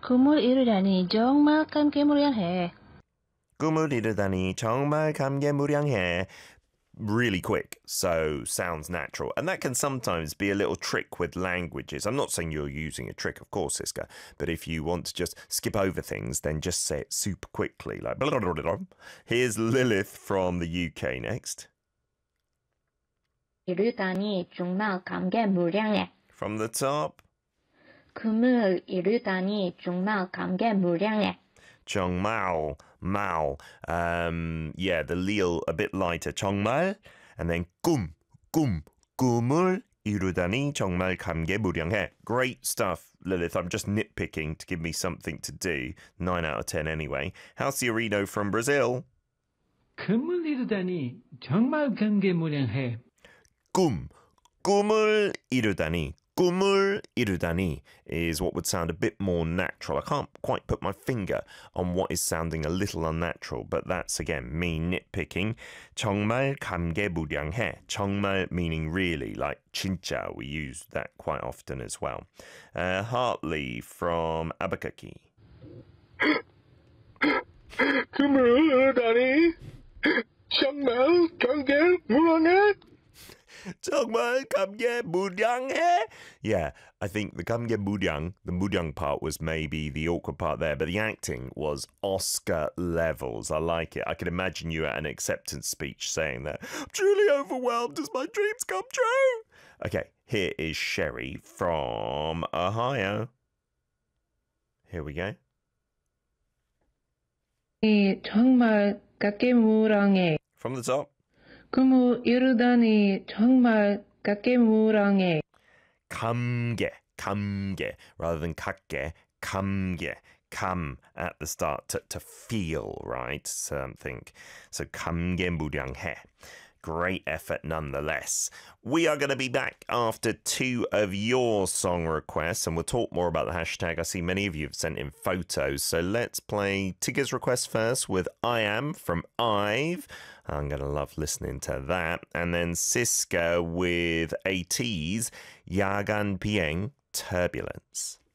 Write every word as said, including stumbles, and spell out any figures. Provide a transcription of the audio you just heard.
꿈을 이루다니 정말 감개무량해. 꿈을 이루다니 정말 감개무량해. Really quick, so sounds natural. And that can sometimes be a little trick with languages. I'm not saying you're using a trick, of course, Siska, but if you want to just skip over things, then just say it super quickly. Like, blah, blah, blah, blah. Here's Lilith from the U K next. 이루다니 정말 감개무량해. From the top. 꿈을 이루다니 정말 감개무량해. 정말, mal. Um, yeah, the lil a bit lighter. 정말, and then 꿈, 꿈, 꿈을 이루다니 정말 감개무량해. Great stuff, Lilith. I'm just nitpicking to give me something to do. Nine out of ten anyway. How's Ciorino from Brazil? 꿈을 이루다니 정말 감개무량해. 꿈, 꿈을 이루다니. 꿈을 이루다니 is what would sound a bit more natural. I can't quite put my finger on what is sounding a little unnatural, but that's again me nitpicking. 정말 감개무량해. 정말 meaning really, like 진짜. We use that quite often as well. Uh, Hartley from Albuquerque. 꿈을 이루다니 정말 감개무량해. 정말 감개무량해. Yeah, I think the 감개무량, the 무량 part was maybe the awkward part there, but the acting was Oscar levels. I like it. I can imagine you at an acceptance speech saying that. I'm truly overwhelmed as my dreams come true. Okay, here is Sherry from Ohio. Here we go. 정말 감개무량해. From the top. 꿈을 이루다니 정말 감개무량해. 감개, 감개, rather than 각개, 감개, 감 at the start, to, to feel, right? Something. So 감개무량해. Great effort nonetheless. We are going to be back after two of your song requests, and we'll talk more about the hashtag. I see many of you have sent in photos, so let's play Tigger's request first with I Am from Ive. I'm going to love listening to that. And then Siska with AT's 야간 비행 Turbulence.